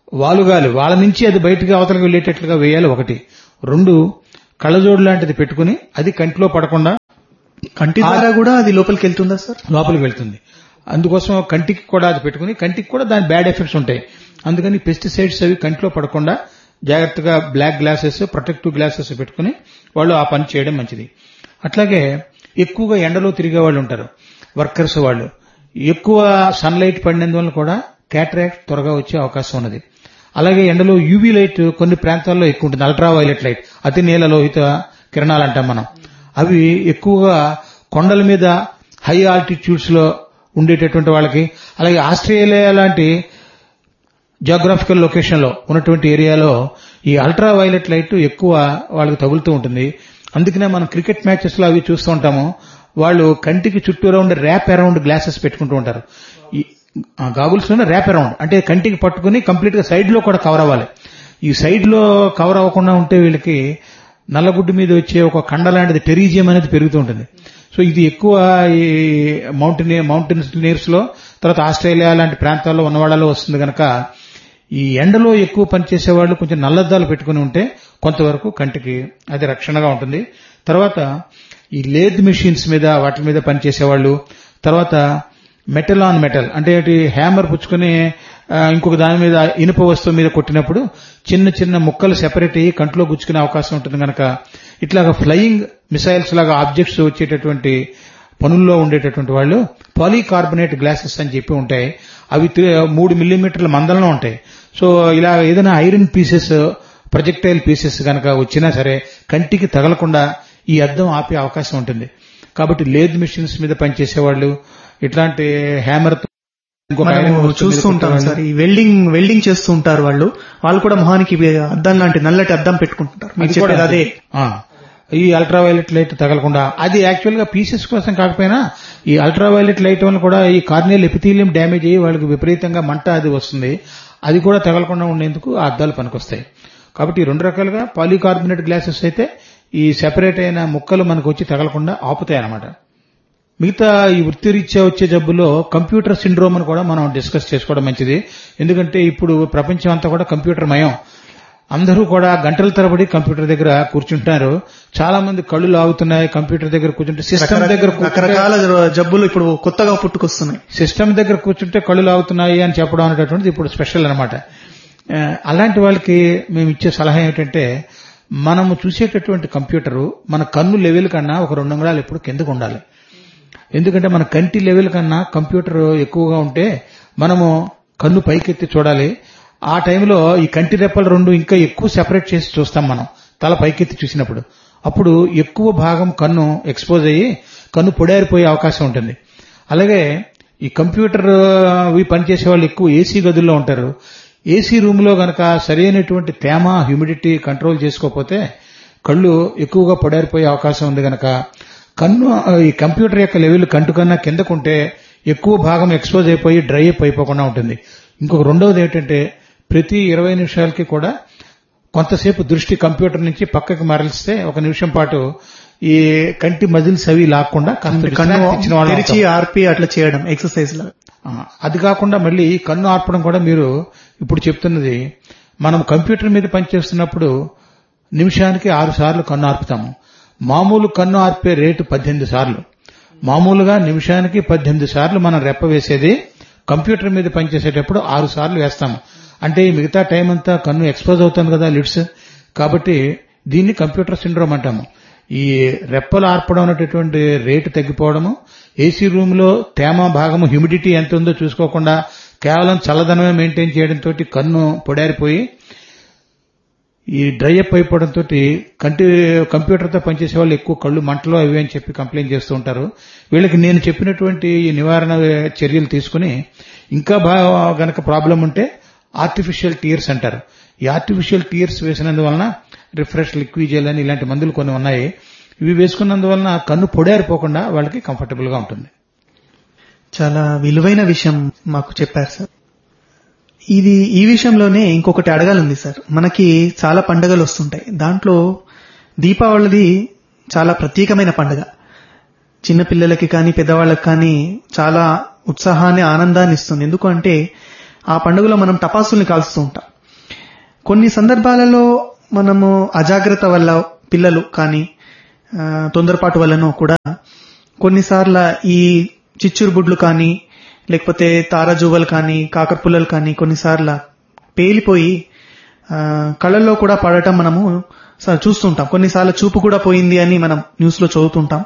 వాలుగాలి వాళ్ళ నుంచి అది బయటకు అవతలకు వెళ్లేటట్లుగా వేయాలి. 1. 2 కళ్ళజోడు లాంటిది పెట్టుకుని అది కంటిలో పడకుండా కంటి ద్వారా కూడా అది లోపలికి వెళ్తుందా సార్? లోపలికి వెళ్తుంది. అందుకోసం కంటికి కూడా అది పెట్టుకుని, కంటికి కూడా దాని బ్యాడ్ ఎఫెక్ట్స్ ఉంటాయి. అందుకని పెస్టిసైడ్స్ అవి కంటిలో పడకుండా జాగ్రత్తగా బ్లాక్ గ్లాసెస్, ప్రొటెక్టివ్ గ్లాసెస్ పెట్టుకుని వాళ్ళు ఆ పని చేయడం మంచిది. అట్లాగే ఎక్కువగా ఎండలో తిరిగే వాళ్ళు ఉంటారు, వర్కర్స్, వాళ్ళు ఎక్కువ సన్లైట్ పడినందువల్ల కూడా క్యాటరాక్ట్ త్వరగా వచ్చే అవకాశం ఉన్నది. అలాగే ఎండలో యూవీ లైట్ కొన్ని ప్రాంతాల్లో ఎక్కువ ఉంటుంది, అల్ట్రా వైలెట్ లైట్, అతి నీలలోహిత కిరణాలు అంటాం మనం. అవి ఎక్కువగా కొండల మీద హై ఆల్టిట్యూడ్స్ లో ఉండేటటువంటి వాళ్ళకి, అలాగే ఆస్ట్రేలియా లాంటి జియోగ్రాఫికల్ లొకేషన్ లో ఉన్నటువంటి ఏరియాలో ఈ అల్ట్రా వైలెట్ లైట్ ఎక్కువ వాళ్ళకి తగులుతూ ఉంటుంది. అందుకనే మనం క్రికెట్ మ్యాచెస్ లో అవి చూస్తూ ఉంటాము, వాళ్ళు కంటికి చుట్టూరా ఉండే ర్యాప్ అరౌండ్ గ్లాసెస్ పెట్టుకుంటూ ఉంటారు. ఈ గాగుల్స్ లోనే ర్యాప్ అరౌండ్ అంటే కంటికి పట్టుకుని కంప్లీట్ గా సైడ్ లో కూడా కవర్ అవ్వాలి. ఈ సైడ్ లో కవర్ అవ్వకుండా ఉంటే వీళ్ళకి నల్లగుడ్డు మీద వచ్చే ఒక కండ లాంటిది టెరీజియం అనేది పెరుగుతూ ఉంటుంది. సో ఇది ఎక్కువ ఈ మౌంటైన్స్ నీర్స్ లో, తర్వాత ఆస్ట్రేలియా లాంటి ప్రాంతాల్లో ఉన్న వాళ్ళలో వస్తుంది కనుక ఈ ఎండలో ఎక్కువ పనిచేసే వాళ్ళు కొంచెం నల్లద్దాలు పెట్టుకుని ఉంటే కొంతవరకు కంటికి అది రక్షణగా ఉంటుంది. తర్వాత ఈ లేత్ మెషిన్స్ మీద వాటి మీద పనిచేసేవాళ్ళు, తర్వాత మెటల్ ఆన్ మెటల్ అంటే హ్యామర్ పుచ్చుకుని ఇంకొక దాని మీద ఇనుప వస్తువు మీద కొట్టినప్పుడు చిన్న చిన్న ముక్కలు సెపరేట్ అయ్యి కంట్లో గుచ్చుకునే అవకాశం ఉంటుంది కనుక ఇట్లాగా ఫ్లయింగ్ మిసైల్స్ లాగా ఆబ్జెక్ట్స్ వచ్చేటటువంటి పనుల్లో ఉండేటటువంటి వాళ్ళు పాలీకార్బోనేట్ గ్లాసెస్ అని చెప్పి ఉంటాయి. అవి 3 మిల్లీమీటర్ల మందంలో ఉంటాయి. సో ఇలా ఏదైనా ఐరన్ పీసెస్, ప్రొజెక్టైల్ పీసెస్ కనుక వచ్చినా సరే కంటికి తగలకుండా ఈ అద్దం ఆపే అవకాశం ఉంటుంది. కాబట్టి లేత్ మెషిన్స్ మీద పనిచేసేవాళ్ళు ఇట్లాంటి హ్యామర్ చూస్తూ ఉంటాం సార్. ఈ వెల్డింగ్ చేస్తూ ఉంటారు వాళ్ళు కూడా మొహానికి అద్దం లాంటి నల్లటి అద్దం పెట్టుకుంటుంటారు. అదే ఈ అల్ట్రావైలెట్ లైట్ తగలకుండా. అది యాక్చువల్ గా పీసెస్ కోసం కాకపోయినా ఈ అల్ట్రావైలెట్ లైట్ వల్ల కూడా ఈ కార్నియల్ ఎపిథీలియం డ్యామేజ్ అయ్యి వాళ్ళకి విపరీతంగా మంట అది వస్తుంది. అది కూడా తగలకుండా ఉండేందుకు ఆ అద్దాలు పనికొస్తాయి. కాబట్టి 2 రకాలుగా పాలీకార్బోనేట్ గ్లాసెస్ అయితే ఈ సెపరేట్ అయిన ముక్కలు మనకు వచ్చి తగలకుండా ఆపుతాయి అన్నమాట. మిగతా ఈ వృత్తిరీత్యా వచ్చే జబ్బులో కంప్యూటర్ సిండ్రోమ్ అని కూడా మనం డిస్కస్ చేసుకోవడం మంచిది. ఎందుకంటే ఇప్పుడు ప్రపంచం అంతా కూడా కంప్యూటర్ మయం. అందరూ కూడా గంటల తరబడి కంప్యూటర్ దగ్గర కూర్చుంటున్నారు. చాలా మంది కళ్ళు లాగుతున్నాయి కంప్యూటర్ దగ్గర కూర్చుంటే. సిస్టమ్ దగ్గర రకరకాల జబ్బులు ఇప్పుడు కొత్తగా పుట్టుకొస్తున్నాయి. సిస్టమ్ దగ్గర కూర్చుంటే కళ్ళు లాగుతున్నాయి అని చెప్పడం అనేటటువంటిది ఇప్పుడు స్పెషల్ అన్నమాట. అలాంటి వాళ్ళకి మేము ఇచ్చే సలహా ఏమిటంటే, మనము చూసేటటువంటి కంప్యూటరు మన కన్ను లెవెల్ కన్నా ఒక 2 అంగుళాలు ఎప్పుడు కిందకు ఉండాలి. ఎందుకంటే మన కంటి లెవెల్ కన్నా కంప్యూటర్ ఎక్కువగా ఉంటే మనము కన్ను పైకెత్తి చూడాలి. ఆ టైంలో ఈ కంటి రెప్పలు 2 ఇంకా ఎక్కువ సెపరేట్ చేసి చూస్తాం మనం తల పైకెత్తి చూసినప్పుడు. అప్పుడు ఎక్కువ భాగం కన్ను ఎక్స్పోజ్ అయ్యి కన్ను పొడారిపోయే అవకాశం ఉంటుంది. అలాగే ఈ కంప్యూటర్ పనిచేసే వాళ్ళు ఎక్కువ ఏసీ గదుల్లో ఉంటారు. ఏసీ రూమ్ లో గనక సరైనటువంటి తేమ, హ్యూమిడిటీ కంట్రోల్ చేసుకోకపోతే కళ్ళు ఎక్కువగా పొడారిపోయే అవకాశం ఉంది గనక కన్ను ఈ కంప్యూటర్ యొక్క లెవెల్ కంటు కన్నా కిందకుంటే ఎక్కువ భాగం ఎక్స్పోజ్ అయిపోయి డ్రై అప్ అయిపోకుండా ఉంటుంది. ఇంకొక రెండవది ఏంటంటే, ప్రతి 20 నిమిషాలకి కూడా కొంతసేపు దృష్టి కంప్యూటర్ నుంచి పక్కకి మరలిస్తే 1 నిమిషం పాటు ఈ కంటి మజిల్స్ అవి లాక్కుండా తెరిచి ఆర్పి అట్లా చేయడం ఎక్సర్సైజ్ లా. అది కాకుండా మళ్ళీ కన్ను ఆర్పడం కూడా మీరు ఇప్పుడు చెప్తున్నది, మనం కంప్యూటర్ మీద పనిచేస్తున్నప్పుడు నిమిషానికి 6 సార్లు కన్ను ఆర్పుతాము. మామూలు కన్ను ఆర్పే రేటు 18 సార్లు. మామూలుగా నిమిషానికి 18 సార్లు మనం రెప్ప వేసేది కంప్యూటర్ మీద పనిచేసేటప్పుడు 6 సార్లు వేస్తాము. అంటే ఈ మిగతా టైం అంతా కన్ను ఎక్స్పోజ్ అవుతుంది కదా లిడ్స్. కాబట్టి దీన్ని కంప్యూటర్ సిండ్రోమ్ అంటాము. ఈ రెప్పలు ఆర్పడం అనేటటువంటి రేటు తగ్గిపోవడము, ఏసీ రూమ్ లో తేమ భాగము హ్యూమిడిటీ ఎంత ఉందో చూసుకోకుండా కేవలం చల్లదనమే మెయింటైన్ చేయడంతో కన్ను పొడారిపోయి ఈ డ్రై అప్ అయిపోవడంతో కంప్యూటర్ తో పనిచేసే వాళ్ళు ఎక్కువ కళ్ళు మంటలు అవి అని చెప్పి కంప్లైంట్ చేస్తూ ఉంటారు. వీళ్ళకి నేను చెప్పినటువంటి ఈ నివారణ చర్యలు తీసుకుని ఇంకా బాగా గనక ప్రాబ్లం ఉంటే ఆర్టిఫిషియల్ టీయర్స్ అంటారు. ఈ ఆర్టిఫిషియల్ టీయర్స్ వేసినందువలన రిఫ్రెష్ లిక్విజెల్ అని ఇలాంటి మందులు కొన్ని ఉన్నాయి. ఇవి వేసుకున్నందువలన కన్ను పొడారిపోకుండా వాళ్ళకి కంఫర్టబుల్ గా ఉంటుంది. చాలా విలువైన విషయం మాకు చెప్పారు సార్. ఈ విషయంలోనే ఇంకొకటి అడగాలంది సార్. మనకి చాలా పండుగలు వస్తుంటాయి. దాంట్లో దీపావళిది చాలా ప్రత్యేకమైన పండుగ. చిన్నపిల్లలకి కానీ పెద్దవాళ్ళకి కానీ చాలా ఉత్సాహాన్ని, ఆనందాన్ని ఇస్తుంది. ఎందుకంటే ఆ పండుగలో మనం టపాసుల్ని కాల్స్తూ ఉంటాం. కొన్ని సందర్భాలలో మనము అజాగ్రత్త వల్ల పిల్లలు కానీ తొందరపాటు వల్లనో కూడా కొన్నిసార్లు ఈ చిచ్చురు బుడ్లు కానీ లేకపోతే తారాజువ్వలు కానీ కాకరపుల్లలు కానీ కొన్నిసార్లు పేలిపోయి కళ్ళల్లో కూడా పడటం మనము చూస్తుంటాం. కొన్నిసార్లు చూపు కూడా పోయింది అని మనం న్యూస్ లో చదువుతుంటాం.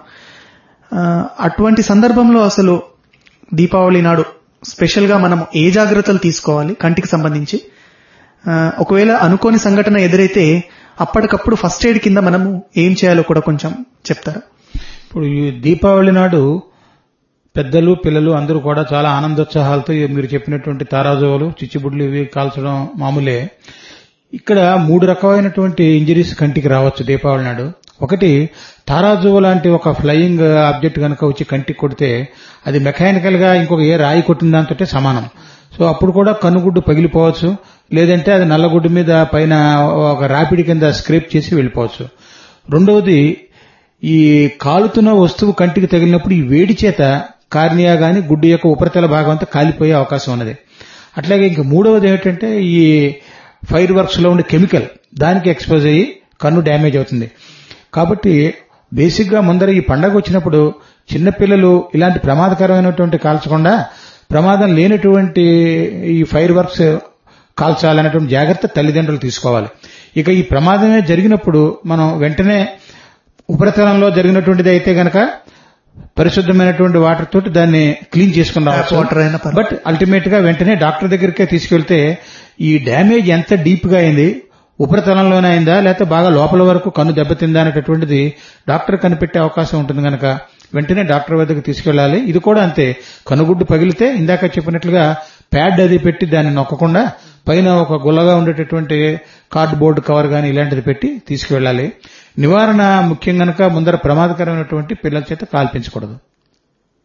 అటువంటి సందర్భంలో అసలు దీపావళి నాడు స్పెషల్ గా మనం ఏ జాగ్రత్తలు తీసుకోవాలి కంటికి సంబంధించి, ఒకవేళ అనుకోని సంఘటన ఎదురైతే అప్పటికప్పుడు ఫస్ట్ ఎయిడ్ కింద మనము ఏం చేయాలో కూడా కొంచెం చెప్తారా? ఇప్పుడు ఈ దీపావళి నాడు పెద్దలు పిల్లలు అందరూ కూడా చాలా ఆనందోత్సాహాలతో మీరు చెప్పినటువంటి తారాజువలు చిచ్చుబుడ్లు ఇవి కాల్చడం మామూలే. ఇక్కడ 3 రకమైనటువంటి ఇంజరీస్ కంటికి రావచ్చు దీపావళి నాడు. ఒకటి, తారాజువ లాంటి ఒక ఫ్లయింగ్ ఆబ్జెక్ట్ కనుక వచ్చి కంటికి కొడితే అది మెకానికల్ గా ఇంకొక ఏ రాయి కొట్టిన దాంతో సమానం. సో అప్పుడు కూడా కన్నుగుడ్డు పగిలిపోవచ్చు, లేదంటే అది నల్లగుడ్డు మీద పైన ఒక రాపిడి కింద స్క్రేప్ చేసి వెళ్ళిపోవచ్చు. రెండవది, ఈ కాలుతున్న వస్తువు కంటికి తగిలినప్పుడు ఈ వేడి చేత కార్నియా గాని గుడ్డు యొక్క ఉపరితల భాగం అంతా కాలిపోయే అవకాశం ఉన్నది. అట్లాగే ఇంక మూడవది ఏమిటంటే ఈ ఫైర్ వర్క్స్ లో ఉండే కెమికల్ దానికి ఎక్స్పోజ్ అయ్యి కన్ను డ్యామేజ్ అవుతుంది. కాబట్టి బేసిక్ గా ముందర ఈ పండగ వచ్చినప్పుడు చిన్నపిల్లలు ఇలాంటి ప్రమాదకరమైనటువంటి కాల్చకుండా ప్రమాదం లేనటువంటి ఈ ఫైర్ వర్క్స్ కాల్చాలనేటువంటి జాగ్రత్త తల్లిదండ్రులు తీసుకోవాలి. ఇక ఈ ప్రమాదమే జరిగినప్పుడు మనం వెంటనే ఉపరితలంలో జరిగినటువంటిది అయితే గనక పరిశుద్ధమైనటువంటి వాటర్ తోటి దాన్ని క్లీన్ చేసుకుని రావచ్చు. బట్ అల్టిమేట్ గా వెంటనే డాక్టర్ దగ్గరికే తీసుకెళ్తే ఈ డ్యామేజ్ ఎంత డీప్ గా అయింది, ఉపరితలంలోనే అయిందా లేకపోతే బాగా లోపల వరకు కన్ను దెబ్బతిందా అనేటటువంటిది డాక్టర్ కనిపెట్టే అవకాశం ఉంటుంది కనుక వెంటనే డాక్టర్ వద్దకు తీసుకెళ్లాలి. ఇది కూడా అంతే, కనుగుడ్డు పగిలితే ఇందాక చెప్పినట్లుగా ప్యాడ్ అది పెట్టి దాన్ని నొక్కకుండా పైన ఒక గుల్లగా ఉండేటటువంటి కార్డ్బోర్డ్ కవర్ గాని ఇలాంటిది పెట్టి తీసుకువెళ్లాలి. నివారణ ముఖ్యం గనక ముందర ప్రమాదకరమైనటువంటి పిల్లల చేత కాల్పించకూడదు.